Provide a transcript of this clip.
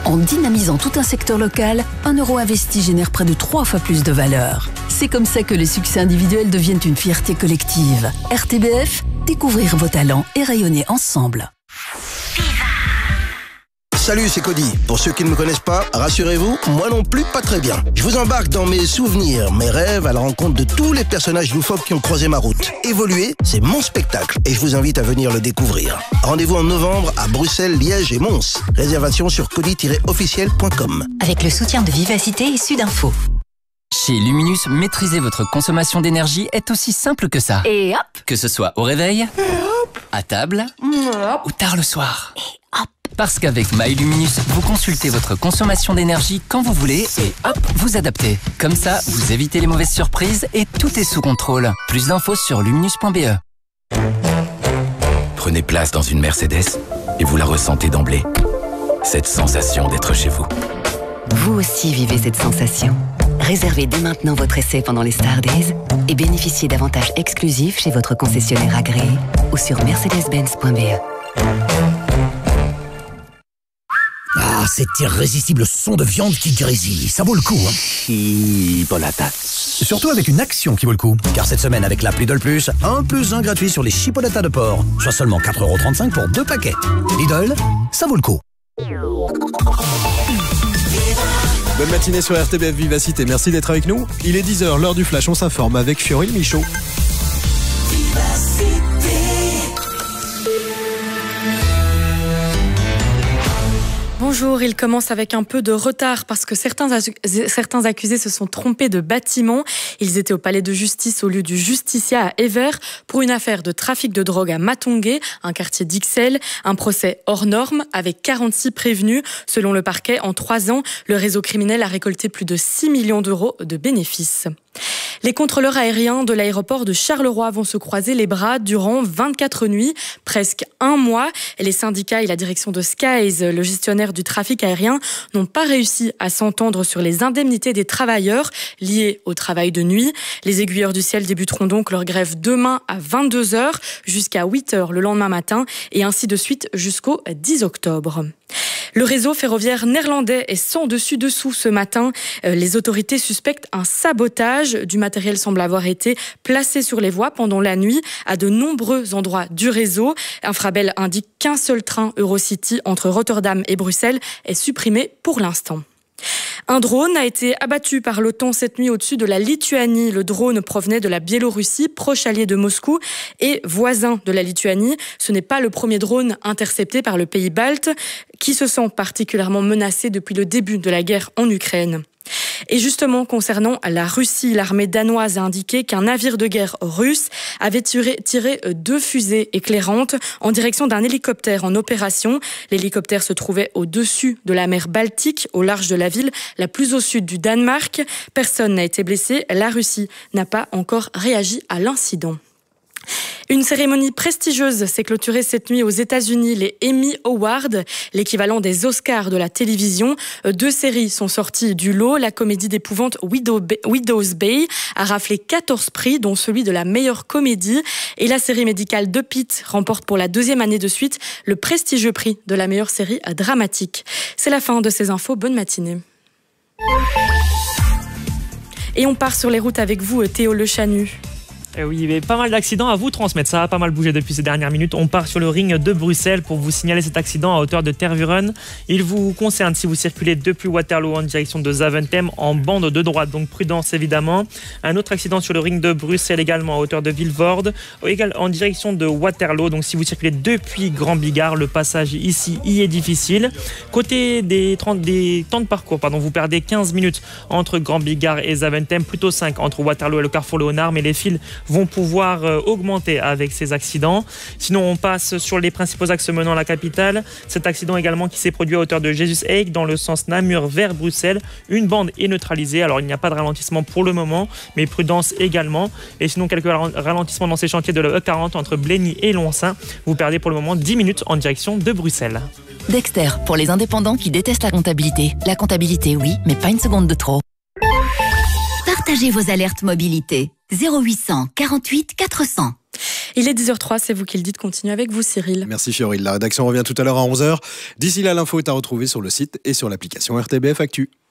En dynamisant tout un secteur local, 1 euro investi génère près de 3 fois plus de valeur. C'est comme ça que les succès individuels deviennent une fierté collective. RTBF, découvrir vos talents et rayonner ensemble. Salut, c'est Cody. Pour ceux qui ne me connaissent pas, rassurez-vous, moi non plus pas très bien. Je vous embarque dans mes souvenirs, mes rêves à la rencontre de tous les personnages loufoques qui ont croisé ma route. Évoluer, c'est mon spectacle et je vous invite à venir le découvrir. Rendez-vous en novembre à Bruxelles, Liège et Mons. Réservation sur cody-officiel.com. Avec le soutien de Vivacité et Sudinfo. Chez Luminus, maîtriser votre consommation d'énergie est aussi simple que ça. Et hop! Que ce soit au réveil, à table ou tard le soir. Et hop! Parce qu'avec MyLuminus, vous consultez votre consommation d'énergie quand vous voulez et hop, vous adaptez. Comme ça, vous évitez les mauvaises surprises et tout est sous contrôle. Plus d'infos sur luminus.be. Prenez place dans une Mercedes et vous la ressentez d'emblée. Cette sensation d'être chez vous. Vous aussi vivez cette sensation. Réservez dès maintenant votre essai pendant les Star Days et bénéficiez d'avantages exclusifs chez votre concessionnaire agréé ou sur mercedes-benz.be. Ah, cet irrésistible son de viande qui grésille, ça vaut le coup, hein. Chipolata. Surtout avec une action qui vaut le coup. Car cette semaine, avec l'appli Lidl Plus, 1+1 gratuit sur les chipolatas de porc. Soit seulement 4,35 € pour 2 paquets. Lidl, ça vaut le coup. Bonne matinée sur RTBF Vivacité, merci d'être avec nous. Il est 10h, l'heure du flash, on s'informe avec Fioril Michaud. Bonjour, il commence avec un peu de retard parce que certains accusés se sont trompés de bâtiment. Ils étaient au palais de justice au lieu du Justicia à Ever pour une affaire de trafic de drogue à Matongué, un quartier d'Ixelles. Un procès hors norme avec 46 prévenus. Selon le parquet, en 3 ans, le réseau criminel a récolté plus de 6 millions d'euros de bénéfices. Les contrôleurs aériens de l'aéroport de Charleroi vont se croiser les bras durant 24 nuits, presque un mois. Et les syndicats et la direction de Skies, le gestionnaire du trafic aérien, n'ont pas réussi à s'entendre sur les indemnités des travailleurs liées au travail de nuit. Les aiguilleurs du ciel débuteront donc leur grève demain à 22h jusqu'à 8h le lendemain matin et ainsi de suite jusqu'au 10 octobre. Le réseau ferroviaire néerlandais est sans dessus-dessous ce matin. Les autorités suspectent un sabotage. Du matériel semble avoir été placé sur les voies pendant la nuit à de nombreux endroits du réseau. Infrabel indique qu'un seul train Eurocity entre Rotterdam et Bruxelles est supprimé pour l'instant. Un drone a été abattu par l'OTAN cette nuit au-dessus de la Lituanie. Le drone provenait de la Biélorussie, proche allié de Moscou et voisin de la Lituanie. Ce n'est pas le premier drone intercepté par le pays balte, qui se sent particulièrement menacé depuis le début de la guerre en Ukraine. Et justement, concernant la Russie, l'armée danoise a indiqué qu'un navire de guerre russe avait tiré 2 fusées éclairantes en direction d'un hélicoptère en opération. L'hélicoptère se trouvait au-dessus de la mer Baltique, au large de la ville la plus au sud du Danemark. Personne n'a été blessé. La Russie n'a pas encore réagi à l'incident. Une cérémonie prestigieuse s'est clôturée cette nuit aux États-Unis, les Emmy Awards, l'équivalent des Oscars de la télévision. 2 séries sont sorties du lot. La comédie d'épouvante Widow's Bay a raflé 14 prix, dont celui de la meilleure comédie. Et la série médicale The Pitt remporte pour la 2e année de suite le prestigieux prix de la meilleure série dramatique. C'est la fin de ces infos. Bonne matinée. Et on part sur les routes avec vous, Théo Le Chanu. Oui, il y avait pas mal d'accidents à vous transmettre. Ça a pas mal bougé depuis ces dernières minutes. On part sur le ring de Bruxelles pour vous signaler cet accident à hauteur de Tervuren. Il vous concerne si vous circulez depuis Waterloo en direction de Zaventem en bande de droite. Donc prudence évidemment. Un autre accident sur le ring de Bruxelles également à hauteur de Vilvoorde en direction de Waterloo. Donc si vous circulez depuis Grand Bigard, le passage ici y est difficile. Côté des temps de parcours, vous perdez 15 minutes entre Grand Bigard et Zaventem, plutôt 5 entre Waterloo et le Carrefour Léonard, mais les fils vont pouvoir augmenter avec ces accidents. Sinon, on passe sur les principaux axes menant à la capitale. Cet accident également qui s'est produit à hauteur de Jesus-Hague dans le sens Namur vers Bruxelles. Une bande est neutralisée. Alors, il n'y a pas de ralentissement pour le moment, mais prudence également. Et sinon, quelques ralentissements dans ces chantiers de la E40 entre Blény et Lonsin. Vous perdez pour le moment 10 minutes en direction de Bruxelles. Dexter, pour les indépendants qui détestent la comptabilité. La comptabilité, oui, mais pas une seconde de trop. Partagez vos alertes mobilité. 0800 48 400. Il est 10h03, c'est vous qui le dites. Continue avec vous, Cyril. Merci Fioril. La rédaction revient tout à l'heure à 11h. D'ici là, l'info est à retrouver sur le site et sur l'application RTBF Actu.